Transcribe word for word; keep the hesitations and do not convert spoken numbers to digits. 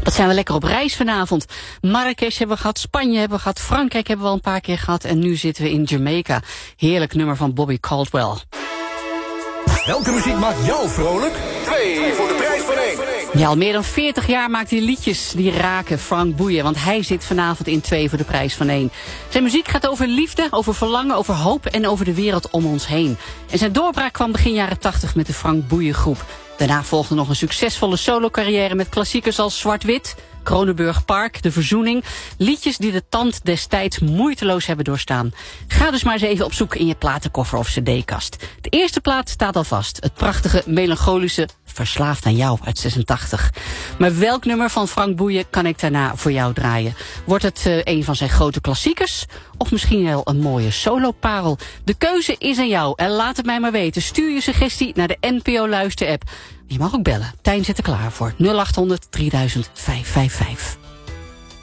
Dat zijn we lekker op reis vanavond. Marrakesh hebben we gehad, Spanje hebben we gehad, Frankrijk hebben we al een paar keer gehad en nu zitten we in Jamaica. Heerlijk nummer van Bobby Caldwell. Welke muziek maakt jou vrolijk? Twee voor de prijs van één. Ja, al meer dan veertig jaar maakt hij liedjes die raken, Frank Boeien. Want hij zit vanavond in twee voor de prijs van één. Zijn muziek gaat over liefde, over verlangen, over hoop en over de wereld om ons heen. En zijn doorbraak kwam begin jaren tachtig met de Frank Boeien groep. Daarna volgde nog een succesvolle solo-carrière met klassiekers als Zwart-Wit, Kronenburg Park, De Verzoening. Liedjes die de tand destijds moeiteloos hebben doorstaan. Ga dus maar eens even op zoek in je platenkoffer of cd-kast. De eerste plaat staat al vast. Het prachtige, melancholische Verslaafd aan jou uit zesentachtig. Maar welk nummer van Frank Boeien kan ik daarna voor jou draaien? Wordt het uh, een van zijn grote klassiekers? Of misschien wel een mooie soloparel? De keuze is aan jou en laat het mij maar weten. Stuur je suggestie naar de N P O Luister-app. Je mag ook bellen. Tijn zit er klaar voor. nul acht honderd drieduizend vijfhonderdvijfenvijftig.